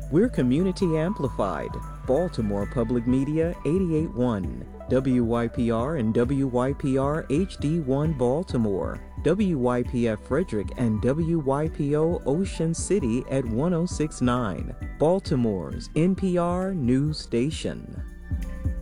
We're Community Amplified, Baltimore Public Media 88.1, WYPR and WYPR HD1 Baltimore, WYPF Frederick and WYPO Ocean City at 106.9, Baltimore's NPR news station.